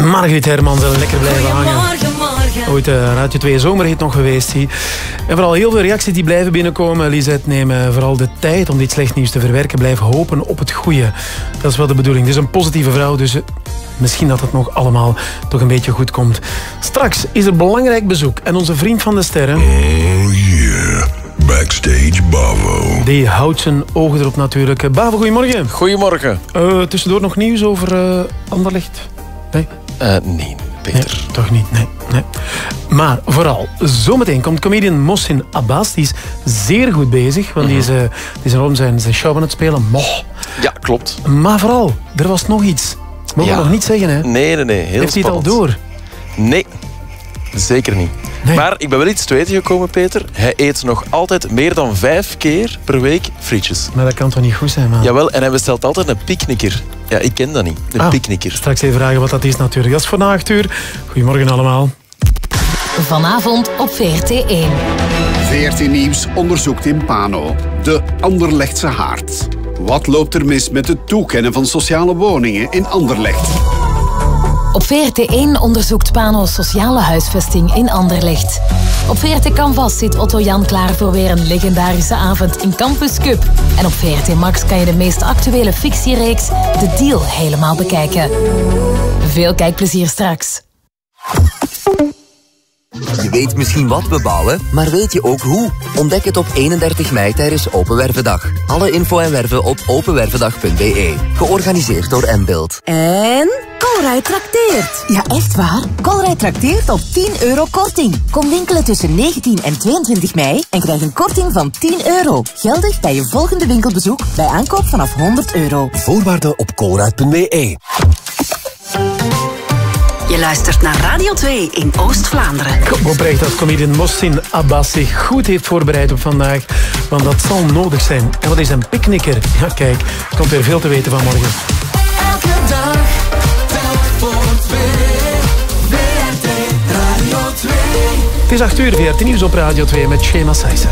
Margriet Hermans wil lekker blijven hangen. Ooit Radio 2 zomerhit nog geweest. Zie. En vooral heel veel reacties die blijven binnenkomen. Lisette, neem vooral de tijd om dit slecht nieuws te verwerken. Blijf hopen op het goede. Dat is wel de bedoeling. Het is een positieve vrouw, dus misschien dat het nog allemaal toch een beetje goed komt. Straks is er belangrijk bezoek. En onze vriend van de sterren... Oh yeah, backstage Bavo. Die houdt zijn ogen erop natuurlijk. Bavo, goedemorgen. Goedemorgen. Tussendoor nog nieuws over Anderlecht? Nee? Nee, Peter. Nee, toch niet, nee. Maar vooral, zometeen komt comedian Mohsin Abbas. Die is zeer goed bezig, want die is rond zijn show aan het spelen. Ja, klopt. Maar vooral, er was nog iets. Mogen we nog niet zeggen, hè? Nee. Heel Heeft hij het al spannend. door? Nee, zeker niet. Nee. Maar ik ben wel iets te weten gekomen, Peter. Hij eet nog altijd meer dan 5 keer per week frietjes. Maar dat kan toch niet goed zijn, man? Jawel, en hij bestelt altijd een picknicker. Ja, ik ken dat niet. Een picknicker. Straks even vragen wat dat is natuurlijk. Dat is vandaag 8 uur. Goedemorgen allemaal. Vanavond op VRT1. VRT Nieuws onderzoekt in Pano. De Anderlechtse haard. Wat loopt er mis met het toekennen van sociale woningen in Anderlecht? Op VRT1 onderzoekt Pano sociale huisvesting in Anderlecht. Op VRT Canvas zit Otto Jan klaar voor weer een legendarische avond in Campus Cup. En op VRT Max kan je de meest actuele fictiereeks The Deal helemaal bekijken. Veel kijkplezier straks. Je weet misschien wat we bouwen, maar weet je ook hoe? Ontdek het op 31 mei tijdens Open Wervendag. Alle info en werven op openwervendag.be. Georganiseerd door Mbuild. En Colruyt trakteert. Ja, echt waar. Colruyt trakteert op €10 korting. Kom winkelen tussen 19 en 22 mei en krijg een korting van €10. Geldig bij je volgende winkelbezoek bij aankoop vanaf €100. Voorwaarden op colruyt.be. Je luistert naar Radio 2 in Oost-Vlaanderen. Ik hoop oprecht dat comedian Mohsin Abbas zich goed heeft voorbereid op vandaag. Want dat zal nodig zijn. En wat is een picknicker? Ja, kijk, er komt weer veel te weten van morgen. Elke dag, telk voor 2. VRT Radio 2. Het is 8 uur, VRT Nieuws op Radio 2 met Shema Saisa.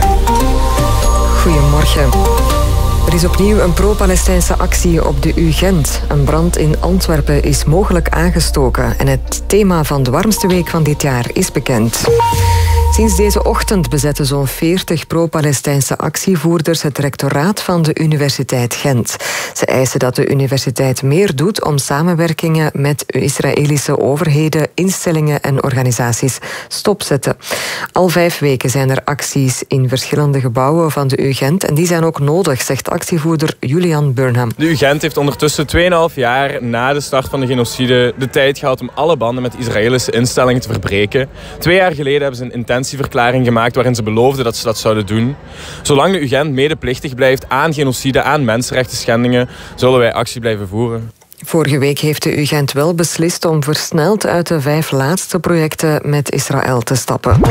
Goedemorgen. Er is opnieuw een pro-Palestijnse actie op de U-Gent. Een brand in Antwerpen is mogelijk aangestoken. En het thema van de warmste week van dit jaar is bekend. Sinds deze ochtend bezetten zo'n 40 pro-Palestijnse actievoerders het rectoraat van de Universiteit Gent. Ze eisen dat de universiteit meer doet om samenwerkingen met Israëlische overheden, instellingen en organisaties stopzetten. Al 5 weken zijn er acties in verschillende gebouwen van de U-Gent en die zijn ook nodig, zegt actievoerder Julian Burnham. De U-Gent heeft ondertussen 2,5 jaar na de start van de genocide de tijd gehad om alle banden met Israëlische instellingen te verbreken. 2 jaar geleden hebben ze een intentieverklaring gemaakt waarin ze beloofden dat ze dat zouden doen. Zolang de U-Gent medeplichtig blijft aan genocide, aan mensenrechten schendingen, zullen wij actie blijven voeren. Vorige week heeft de U-Gent wel beslist om versneld uit de 5 laatste projecten met Israël te stappen.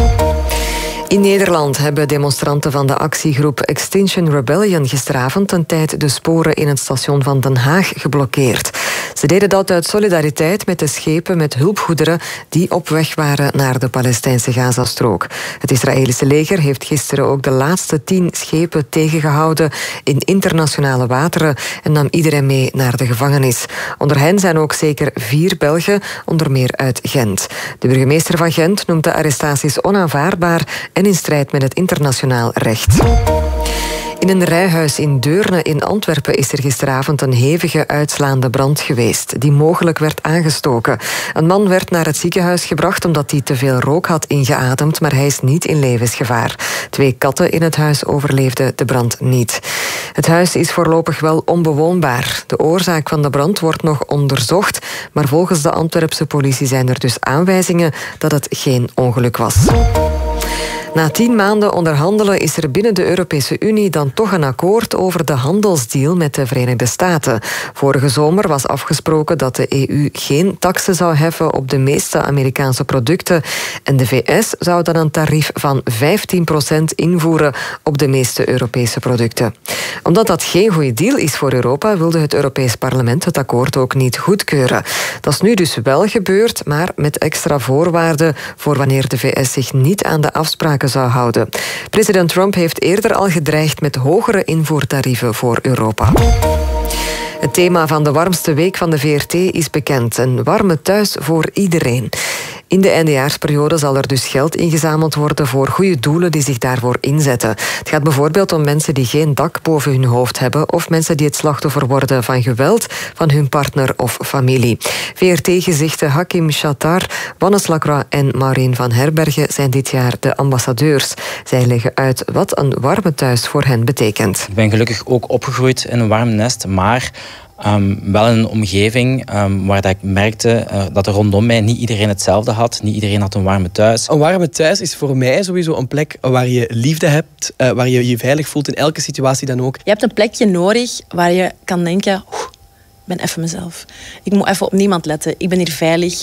In Nederland hebben demonstranten van de actiegroep Extinction Rebellion gisteravond een tijd de sporen in het station van Den Haag geblokkeerd. Ze deden dat uit solidariteit met de schepen met hulpgoederen die op weg waren naar de Palestijnse Gazastrook. Het Israëlische leger heeft gisteren ook de laatste 10 schepen tegengehouden in internationale wateren en nam iedereen mee naar de gevangenis. Onder hen zijn ook zeker 4 Belgen, onder meer uit Gent. De burgemeester van Gent noemt de arrestaties onaanvaardbaar en in strijd met het internationaal recht. In een rijhuis in Deurne in Antwerpen is er gisteravond een hevige uitslaande brand geweest, die mogelijk werd aangestoken. Een man werd naar het ziekenhuis gebracht omdat hij te veel rook had ingeademd, maar hij is niet in levensgevaar. 2 katten in het huis overleefden de brand niet. Het huis is voorlopig wel onbewoonbaar. De oorzaak van de brand wordt nog onderzocht, maar volgens de Antwerpse politie zijn er dus aanwijzingen dat het geen ongeluk was. Na 10 maanden onderhandelen is er binnen de Europese Unie dan toch een akkoord over de handelsdeal met de Verenigde Staten. Vorige zomer was afgesproken dat de EU geen taksen zou heffen op de meeste Amerikaanse producten en de VS zou dan een tarief van 15% invoeren op de meeste Europese producten. Omdat dat geen goede deal is voor Europa, wilde het Europees Parlement het akkoord ook niet goedkeuren. Dat is nu dus wel gebeurd, maar met extra voorwaarden voor wanneer de VS zich niet aan de afspraken zou houden. President Trump heeft eerder al gedreigd met hogere invoertarieven voor Europa. Het thema van de warmste week van de VRT is bekend. Een warme thuis voor iedereen. In de eindejaarsperiode zal er dus geld ingezameld worden voor goede doelen die zich daarvoor inzetten. Het gaat bijvoorbeeld om mensen die geen dak boven hun hoofd hebben of mensen die het slachtoffer worden van geweld van hun partner of familie. VRT-gezichten Hakim Chattar, Wannes Lacroix en Maureen van Herbergen zijn dit jaar de ambassadeurs. Zij leggen uit wat een warme thuis voor hen betekent. Ik ben gelukkig ook opgegroeid in een warm nest, maar wel in een omgeving waar dat ik merkte dat er rondom mij niet iedereen hetzelfde had. Niet iedereen had een warme thuis. Een warme thuis is voor mij sowieso een plek waar je liefde hebt, waar je je veilig voelt in elke situatie dan ook. Je hebt een plekje nodig waar je kan denken, ik ben even mezelf. Ik moet even op niemand letten. Ik ben hier veilig.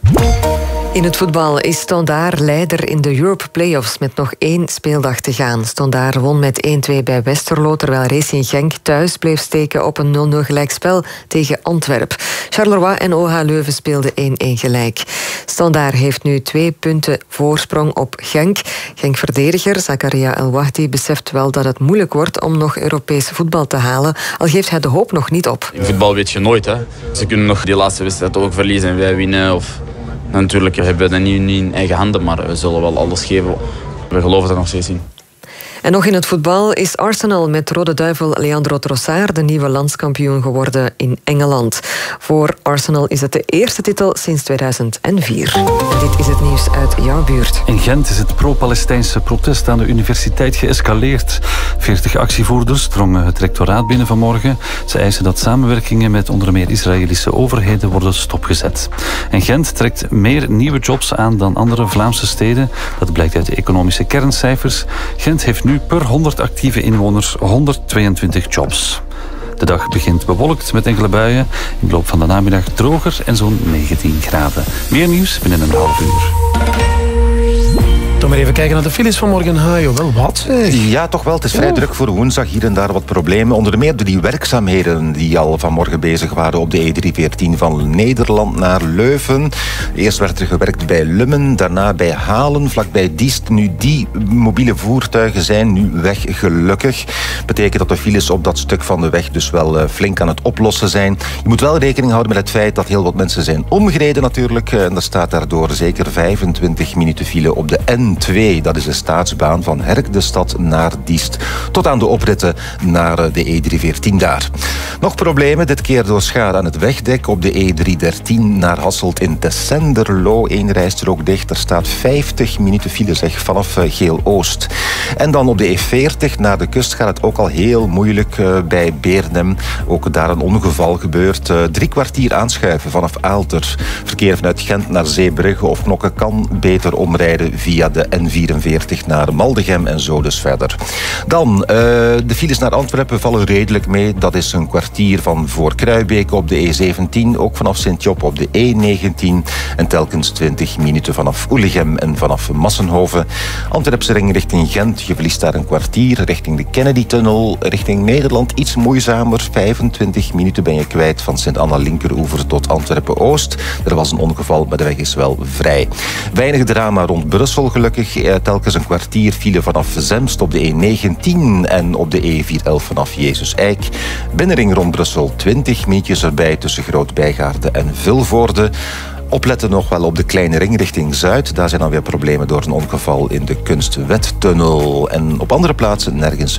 In het voetbal is Standaard leider in de Europe Playoffs met nog 1 speeldag te gaan. Standaard won met 1-2 bij Westerlo, terwijl Racing Genk thuis bleef steken op een 0-0 gelijkspel tegen Antwerp. Charleroi en OH Leuven speelden 1-1 gelijk. Standaard heeft nu 2 punten voorsprong op Genk. Genk-verdediger Zakaria El Wahdi beseft wel dat het moeilijk wordt om nog Europees voetbal te halen, al geeft hij de hoop nog niet op. In voetbal weet je nooit, hè. Ze kunnen nog die laatste wedstrijd ook verliezen en wij winnen. Of... Natuurlijk hebben we dat niet in eigen handen, maar we zullen wel alles geven. We geloven er nog steeds in. En nog in het voetbal is Arsenal met Rode Duivel Leandro Trossard de nieuwe landskampioen geworden in Engeland. Voor Arsenal is het de eerste titel sinds 2004. En dit is het nieuws uit jouw buurt. In Gent is het pro-Palestijnse protest aan de universiteit geëscaleerd. 40 actievoerders drongen het rectoraat binnen vanmorgen. Ze eisen dat samenwerkingen met onder meer Israëlische overheden worden stopgezet. En Gent trekt meer nieuwe jobs aan dan andere Vlaamse steden. Dat blijkt uit de economische kerncijfers. Gent heeft nu per 100 actieve inwoners 122 jobs. De dag begint bewolkt met enkele buien. In de loop van de namiddag droger en zo'n 19 graden. Meer nieuws binnen een half uur. Dan maar even kijken naar de files van morgen. Hajo, wel wat? Ja, toch wel. Het is vrij druk voor woensdag. Hier en daar wat problemen. Onder meer door die werkzaamheden die al vanmorgen bezig waren op de E314 van Nederland naar Leuven. Eerst werd er gewerkt bij Lummen, daarna bij Halen, vlakbij Diest. Nu, die mobiele voertuigen zijn nu weg, gelukkig. Betekent dat de files op dat stuk van de weg dus wel flink aan het oplossen zijn. Je moet wel rekening houden met het feit dat heel wat mensen zijn omgereden natuurlijk. En er staat daardoor zeker 25 minuten file op de N2. Dat is de staatsbaan van Herk de Stad naar Diest. Tot aan de opritten naar de E314 daar. Nog problemen, dit keer door schade aan het wegdek op de E313 naar Hasselt in Tessenderlo. 1 rijstrook dicht. Er staat 50 minuten file zeg vanaf Geel-Oost. En dan op de E40 naar de kust gaat het ook al heel moeilijk bij Beernem. Ook daar een ongeval gebeurd. 3 kwartier aanschuiven vanaf Aalter. Verkeer vanuit Gent naar Zeebrugge of Knokke kan beter omrijden via de N44 naar Maldegem en zo dus verder. Dan, de files naar Antwerpen vallen redelijk mee. Dat is een kwartier van voor Kruibeke op de E17, ook vanaf Sint-Job op de E19 en telkens 20 minuten vanaf Oelegem en vanaf Massenhoven. Antwerpse ring richting Gent, je verliest daar een kwartier. Richting de Kennedy-tunnel, richting Nederland iets moeizamer. 25 minuten ben je kwijt van Sint-Anna linkeroever tot Antwerpen-Oost. Er was een ongeval, maar de weg is wel vrij. Weinig drama rond Brussel gelukkig. Telkens een kwartier file vanaf Zemst op de E19 en op de E411 vanaf Jezus Eik. Binnenring rond Brussel 20 minuutjes erbij tussen Groot-Bijgaarde en Vilvoorde. Opletten nog wel op de kleine ring richting Zuid. Daar zijn dan weer problemen door een ongeval in de Kunstwettunnel. En op andere plaatsen nergens.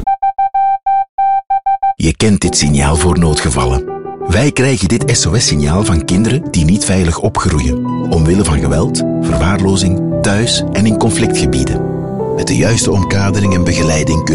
Je kent dit signaal voor noodgevallen. Wij krijgen dit SOS-signaal van kinderen die niet veilig opgroeien. Omwille van geweld, verwaarlozing, thuis en in conflictgebieden. Met de juiste omkadering en begeleiding kunnen